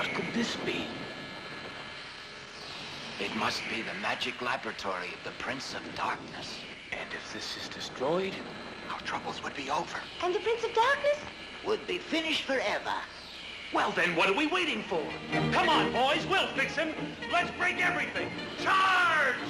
What could this be? It must be the magic laboratory of the Prince of Darkness. And if this is destroyed, our troubles would be over. And the Prince of Darkness? Would be finished forever. Well, then what are we waiting for? Come on, boys, we'll fix him. Let's break everything. Charge!